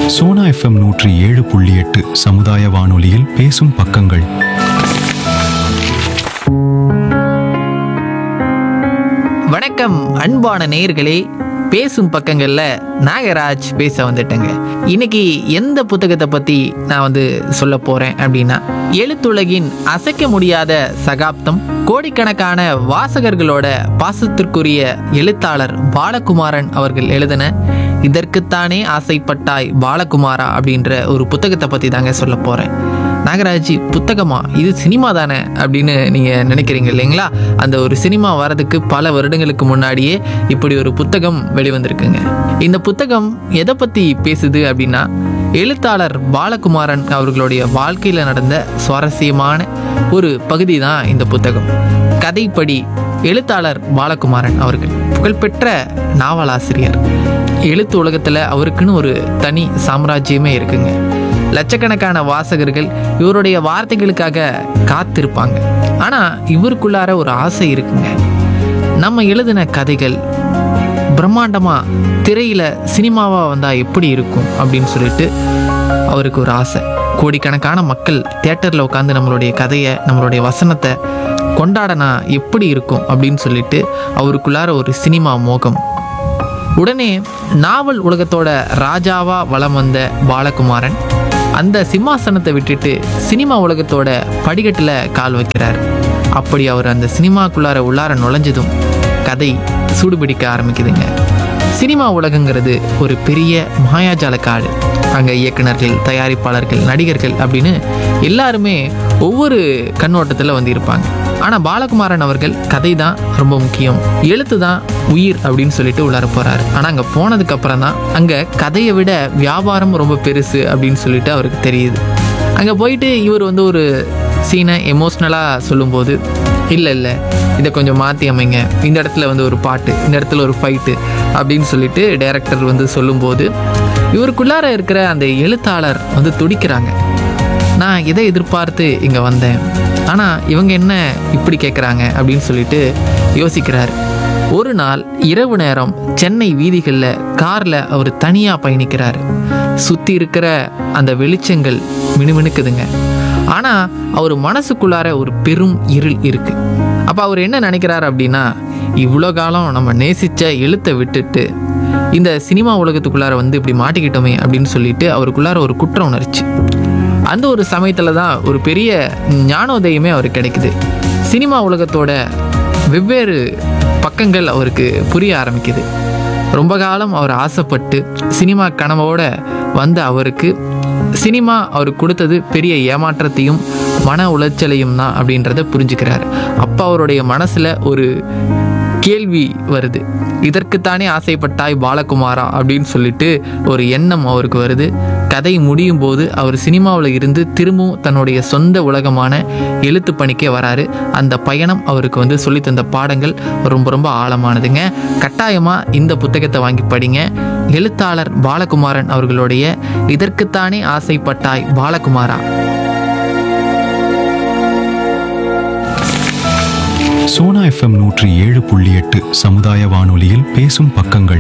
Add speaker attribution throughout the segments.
Speaker 1: Sona FM 107.8 சமுதாய வானொலியில் பேசும் பக்கங்கள்.
Speaker 2: வணக்கம் அன்பான நேயர்களே, பேசும் பக்கங்கள்ல நாகராஜ் பேச வந்துட்டேங்க. இன்னைக்கு எந்த புத்தகத்தை பத்தி நான் சொல்ல போறேன் அப்படின்னா, எழுத்துலகின் அசைக்க முடியாத சகாப்தம், கோடிக்கணக்கான வாசகர்களோட பாசத்திற்குரிய எழுத்தாளர் பாலகுமாரன் அவர்கள் எழுதின இதற்குத்தானே ஆசைப்பட்டாய் பாலகுமாரா அப்படின்ற ஒரு புத்தகத்தை பத்தி தாங்க சொல்ல போறேன். நாகராஜ், புத்தகமா? இது சினிமா தானே அப்படின்னு நீங்கள் நினைக்கிறீங்க இல்லைங்களா? அந்த ஒரு சினிமா வரதுக்கு பல வருடங்களுக்கு முன்னாடியே இப்படி ஒரு புத்தகம் வெளிவந்திருக்குங்க. இந்த புத்தகம் எதை பற்றி பேசுது அப்படின்னா, எழுத்தாளர் பாலகுமாரன் அவர்களுடைய வாழ்க்கையில் நடந்த சுவாரஸ்யமான ஒரு பகுதி தான் இந்த புத்தகம். கதைப்படி எழுத்தாளர் பாலகுமாரன் அவர்கள் புகழ்பெற்ற நாவலாசிரியர். எழுத்து உலகத்தில் அவருக்குன்னு ஒரு தனி சாம்ராஜ்யமே இருக்குங்க. லட்சக்கணக்கான வாசகர்கள் இவருடைய வார்த்தைகளுக்காக காத்திருப்பாங்க. ஆனால் இவருக்குள்ளார ஒரு ஆசை இருக்குங்க. நம்ம எழுதின கதைகள் பிரம்மாண்டமாக திரையில் சினிமாவாக வந்தால் எப்படி இருக்கும் அப்படின்னு சொல்லிட்டு அவருக்கு ஒரு ஆசை. கோடிக்கணக்கான மக்கள் தியேட்டரில் உட்காந்து நம்மளுடைய கதையை, நம்மளுடைய வசனத்தை கொண்டாடனா எப்படி இருக்கும் அப்படின்னு சொல்லிட்டு அவருக்குள்ளார ஒரு சினிமா மோகம். உடனே நாவல் உலகத்தோட ராஜாவா வலம் வந்த பாலகுமாரன் அந்த சிம்மாசனத்தை விட்டுட்டு சினிமா உலகத்தோட படிக்கட்டில் கால் வைக்கிறார். அப்படி அவர் அந்த சினிமாக்குள்ளார உள்ளார நுழைஞ்சதும் கதை சூடுபிடிக்க ஆரம்பிக்குதுங்க. சினிமா உலகங்கிறது ஒரு பெரிய மாயாஜால காடு. அங்கே இயக்குனர்கள், தயாரிப்பாளர்கள், நடிகர்கள் அப்படின்னு எல்லாருமே ஒவ்வொரு கண்ணோட்டத்தில் இருப்பாங்க. ஆனால் பாலகுமாரன் அவர்கள் கதை தான் ரொம்ப முக்கியம், எழுத்து தான் உயிர் அப்படின்னு சொல்லிட்டு உள்ளார போகிறாரு. ஆனால் அங்கே போனதுக்கப்புறம் தான் அங்கே கதையை விட வியாபாரம் ரொம்ப பெருசு அப்படின்னு சொல்லிட்டு அவருக்கு தெரியுது. அங்கே போயிட்டு இவர் ஒரு சீனை எமோஷ்னலாக சொல்லும்போது, இல்லை இதை கொஞ்சம் மாற்றி அமைங்க, இந்த இடத்துல ஒரு பாட்டு, இந்த இடத்துல ஒரு ஃபைட்டு அப்படின்னு சொல்லிட்டு டைரக்டர் சொல்லும்போது இவருக்குள்ளார இருக்கிற அந்த எழுத்தாளர் துடிக்கிறாங்க. நான் இதை எதிர்பார்த்து இங்கே வந்தேன், ஆனால் இவங்க என்ன இப்படி கேட்குறாங்க அப்படின்னு சொல்லிட்டு யோசிக்கிறார். ஒரு நாள் இரவு நேரம் சென்னை வீதிகளில் காரில் அவர் தனியாக பயணிக்கிறார். சுற்றி இருக்கிற அந்த வெளிச்சங்கள் மினுமினுக்குதுங்க. ஆனால் அவர் மனசுக்குள்ளார ஒரு பெரும் இருள் இருக்குது. அப்போ அவர் என்ன நினைக்கிறார் அப்படின்னா, இவ்வளோ காலம் நம்ம நேசித்த எழுத்தை விட்டுட்டு இந்த சினிமா உலகத்துக்குள்ளார இப்படி மாட்டிக்கிட்டோமே அப்படின்னு சொல்லிட்டு அவருக்குள்ளார ஒரு குற்ற உணர்ச்சி. அந்த ஒரு சமயத்தில் தான் ஒரு பெரிய ஞானோதயமே அவருக்கு கிடைக்குது. சினிமா உலகத்தோட வெவ்வேறு பக்கங்கள் அவருக்கு புரிய ஆரம்பிக்குது. ரொம்ப காலம் அவர் ஆசைப்பட்டு சினிமா கனவோட வந்த அவருக்கு சினிமா அவருக்கு கொடுத்தது பெரிய ஏமாற்றத்தையும் மன உளைச்சலையும் தான் அப்படின்றத புரிஞ்சுக்கிறார். அப்போ அவருடைய மனசில் ஒரு கேள்வி வருது. இதற்குத்தானே ஆசைப்பட்டாய் பாலகுமாரா அப்படின்னு சொல்லிட்டு ஒரு எண்ணம் அவருக்கு வருது. கதை முடியும் போது அவர் சினிமாவில் இருந்து திரும்பவும் தன்னுடைய சொந்த உலகமான எழுத்து பணிக்கே வராரு. அந்த பயணம் அவருக்கு சொல்லித்தந்த பாடங்கள் ரொம்ப ரொம்ப ஆழமானதுங்க. கட்டாயமாக இந்த புத்தகத்தை வாங்கி படிங்க. எழுத்தாளர் பாலகுமாரன் அவர்களுடைய இதற்குத்தானே ஆசைப்பட்டாய் பாலகுமாரா.
Speaker 1: சோனா எஃப்எம் 107.8 சமுதாய வானொலியில் பேசும் பக்கங்கள்.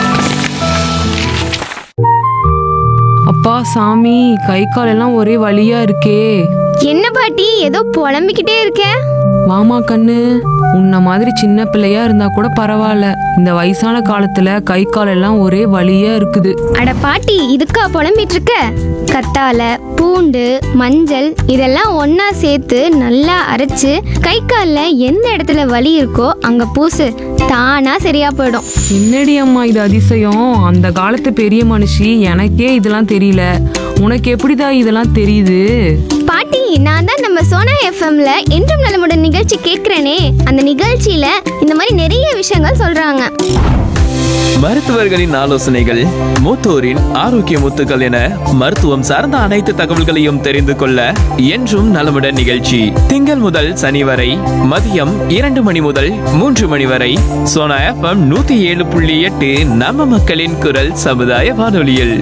Speaker 3: அப்பா சாமி, கை காலெல்லாம் ஒரே வலியா இருக்கே.
Speaker 4: என்ன பாட்டி, ஏதோ புலம்பிக்கிட்டே இருக்க?
Speaker 3: வாமா கண்ணு, உன்ன மாதிரி சின்ன பிள்ளையா இருந்தா கூட பரவாயில்ல, இந்த வயசான காலத்துல கை காலெல்லாம் ஒரே வலியா இருக்குது.
Speaker 4: அட பாட்டி, இதுக்கா புலம்பிட்டு இருக்க? கத்தால, பூண்டு, மஞ்சள் இதெல்லாம் ஒன்னா சேர்த்து நல்லா அரைச்சு கை கால்ல எந்த இடத்துல வலி இருக்கோ அங்க பூசு, தானா சரியா போயிடும்.
Speaker 3: என்னடி அம்மா இது அதிசயம்? அந்த காலத்து பெரிய மனுஷி, எனக்கே இதெல்லாம் தெரியல, உனக்கு எப்படிதான் இதெல்லாம் தெரியுது?
Speaker 4: பாட்டி, நான் தான் நம்ம சோனா எஃப்எம்ல என்றும் நலமுடன் நிகழ்ச்சி கேட்கிறேனே, அந்த நிகழ்ச்சியில இந்த மாதிரி நிறைய விஷயங்கள் சொல்றாங்க.
Speaker 5: மருத்துவர்களின் ஆலோசனைகள், மூத்தோரின் ஆரோக்கிய முத்துக்கள் என மருத்துவம் சார்ந்த அனைத்து தகவல்களையும் தெரிந்து கொள்ள என்றும் நலமுடன் நிகழ்ச்சி திங்கள் முதல் சனி வரை மதியம் 2 மணி முதல் 3 மணி வரை சோனா எஃப்எம் 107.8 நம்ம மக்களின் குரல் சமுதாய வானொலியில்.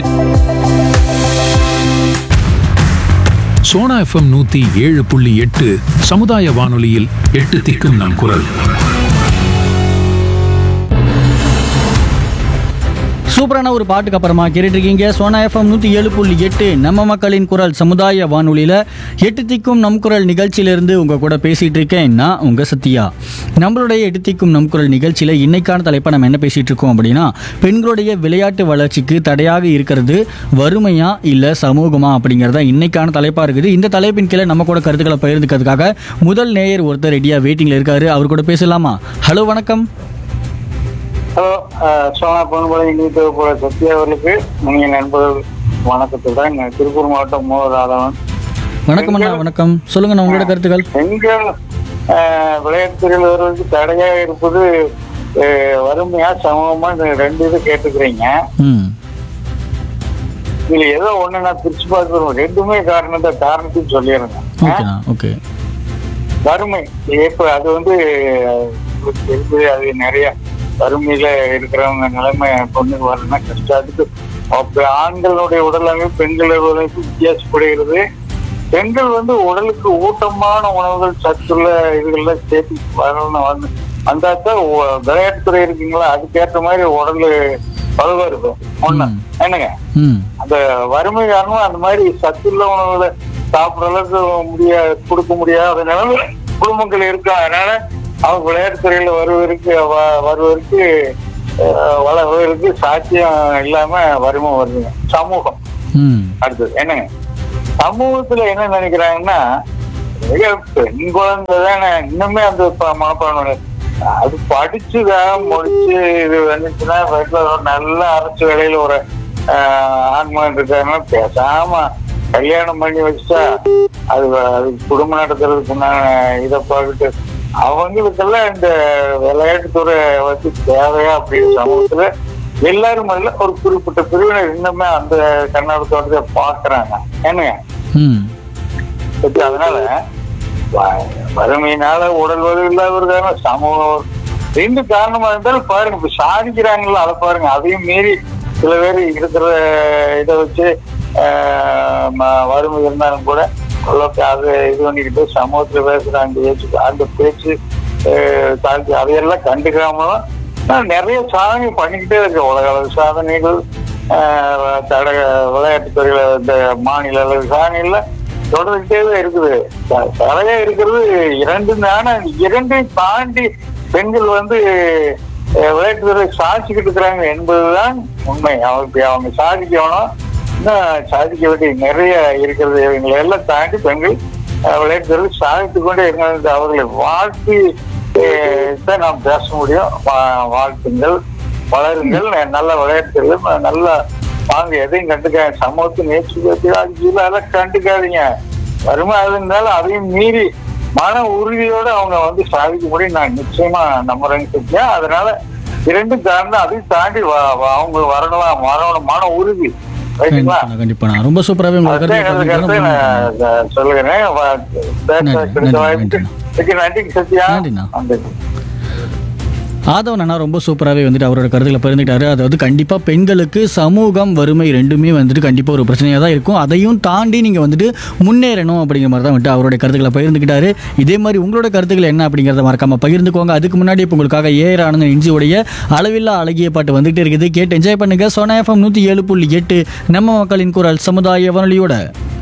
Speaker 6: சோனா எஃப்எம் 107.8 சமுதாய வானொலியில் 8 திக்கும் நம் குரல்.
Speaker 7: சூப்பரான ஒரு பாட்டுக்கு அப்புறமா கேட்டுருக்கீங்க சோனா எஃப்எம் 107.8 நம்ம மக்களின் குரல் சமுதாய வானொலியில் 8 திக்கும் நம் குரல் நிகழ்ச்சியிலிருந்து உங்கள் கூட பேசிகிட்டு இருக்கேன் நான் உங்கள் சத்யா. நம்மளுடைய 8 திக்கும் நம் குரல் நிகழ்ச்சியில் இன்னைக்கான தலைப்பை நம்ம என்ன பேசிகிட்டு இருக்கோம் அப்படின்னா, பெண்களுடைய விளையாட்டு வளர்ச்சிக்கு தடையாக இருக்கிறது வறுமையா இல்லை சமூகமா அப்படிங்கிறத இன்னைக்கான தலைப்பாக இருக்குது. இந்த தலைப்பின் கீழே நம்ம கூட கருத்துக்களை பகிர்ந்துக்கிறதுக்காக முதல் நேயர் ஒருத்தர் ரெடியாக வெயிட்டிங்கில் இருக்காரு. அவர் கூட பேசலாமா? ஹலோ, வணக்கம்.
Speaker 8: ஹலோ, சோனா பொன்பாளைய சத்யா அவர்களுக்கு நீங்க நண்பர்கள் வணக்கத்துடன் திருப்பூர் மாவட்டம் ராதவன்.
Speaker 7: வணக்கம் அண்ணா. வணக்கம், சொல்லுங்கண்ணா உங்களோட கருத்துக்கள்.
Speaker 8: பெண்கள் விளையாட்டுத்துறையில் வருவதற்கு தடையாக இருப்பது வறுமையா சமூகமா இந்த ரெண்டு இது கேட்டுக்கிறீங்க. இதுல ஏதோ ஒண்ணு நான் பிரிச்சு பார்க்கிறோம். ரெண்டுமே காரணத்தையும் சொல்லிடுறேன். வறுமை இப்ப அது அது நிறைய வறுமையில இருக்கிறவங்க நிலைமை கொண்டு வரணும்னா கஷ்டம். அதுக்கு ஆண்களுடைய உடல் அமைப்பு பெண்களுடைய உடலுக்கு வித்தியாசப்படுகிறது. பெண்கள் உடலுக்கு ஊட்டமான உணவுகள் சத்துள்ள இதுகள்ல சேர்த்து வரணும் வந்தாத்தான் விளையாட்டுத்துறை இருக்குங்களா, அதுக்கேற்ற மாதிரி உடல் வலுவா இருக்கும். ஒண்ணு என்னங்க, அந்த வறுமை காரணமா அந்த மாதிரி சத்துள்ள உணவுகளை சாப்பிட அளவுக்கு கொடுக்க முடியாத நிலைமை குடும்பங்கள் இருக்கு. அதனால அவங்க விளையாட்டுத்துறையில வருவதற்கு வளர்வதற்கு சாத்தியம் இல்லாம வறுமை வருதுங்க. சமூகம் அடுத்தது என்னங்க, சமூகத்துல என்ன நினைக்கிறாங்கன்னா, பெண் குழந்தை தானே இன்னுமே அந்த மனப்பான்மை, அது படிச்சுதான் முடிச்சு இது வந்துச்சுன்னா நல்ல அரசு வேலையில ஒரு ஆண்மகன் இருக்காங்கன்னா பேசாம கல்யாணம் பண்ணி வச்சுட்டா அது குடும்பம் நடத்துறதுக்கு உண்டான இதை பார்த்துட்டு அவங்களுக்கெல்லாம் இந்த விளையாட்டுத்துறை தேவையா அப்படின்னு சமூகத்துல எல்லாரும் முதல்ல ஒரு குறிப்பிட்ட பிரிவினர் இன்னுமே அந்த கண்ணோட்டத்தோட பாக்குறாங்க. என்னங்க, அதனால வறுமையினால உடல் வலு இல்லாத சமூகம் ரெண்டு காரணமா இருந்தாலும் பாருங்க, இப்ப சாதிக்கிறாங்கல்ல அதை பாருங்க. அதையும் மீறி சில பேர் இருக்கிற இதை வச்சு வறுமை இருந்தாலும் கூட அதை இது பண்ணிக்கிட்டு சமூகத்துல பேசுற அந்த பேச்சு அதையெல்லாம் கண்டுக்காமலும் நிறைய சாதனை பண்ணிக்கிட்டே இருக்கு. உலக அளவு சாதனைகள், விளையாட்டுத்துறையில இந்த மாநில அளவு சாதனைகள்ல தொடர்ந்துட்டே தான் இருக்குது. தடையா இருக்கிறது இரண்டு. ஆனா இரண்டையும் தாண்டி பெண்கள் விளையாட்டுத்துறை சாதிச்சுக்கிட்டு இருக்கிறாங்க என்பதுதான் உண்மை. அவங்க சாதிக்கணும், இன்னும் சாதிக்க வேண்டிய நிறைய இருக்கிறது. இவங்களை எல்லாம் தாண்டி பெண்கள் விளையாட்டுத்துறை சாதித்து கொண்டே இருக்க அவர்களை வாழ்த்தி தான் நாம் பேச முடியும். வாழ்த்துங்கள், வளருங்கள், நல்ல விளையாட்டுத்துறையில நல்லா வாங்க. எதையும் கண்டுக்காங்க, சமூகத்தை நேற்று அதெல்லாம் கண்டுக்காதீங்க. வறுமை அது இருந்தாலும் அதையும் மீறி மன உறுதியோட அவங்க சாதிக்க முடியும் நான் நிச்சயமா நம்புறேன்னு சொல்லியா. அதனால இரண்டும் காரணம், அதையும் தாண்டி அவங்க வரணும் மன உறுதி.
Speaker 7: கண்டிப்பா ரொம்ப சூப்பராகவே
Speaker 8: சொல்லுகிறேன். நன்றி சத்யா.
Speaker 7: ஆதவன் அண்ணா ரொம்ப சூப்பராகவே அவரோட கருத்துக்களை பகிர்ந்துக்கிட்டாரு. அதாவது கண்டிப்பாக பெண்களுக்கு சமூகம் வறுமை ரெண்டுமே கண்டிப்பாக ஒரு பிரச்சனையாக தான் இருக்கும். அதையும் தாண்டி நீங்கள் முன்னேறணும் அப்படிங்கிற மாதிரி தான் அவருடைய கருத்துக்களை பகிர்ந்துக்கிட்டாரு. இதே மாதிரி உங்களோட கருத்துக்கள் என்ன அப்படிங்கிறத மறக்காமல் பகிர்ந்துக்கோங்க. அதுக்கு முன்னாடி இப்போ உங்களுக்காக ஏஆர் ஆனந்தன் இன்ஜியோடைய அளவில்லா அழகிய பாட்டு வந்துகிட்டே இருக்குது. கேட்டு என்ஜாய் பண்ணுங்க. சோனா எஃப்எம் 107.8 நம்ம மக்களின் குரல் சமுதாய வானொலியோட.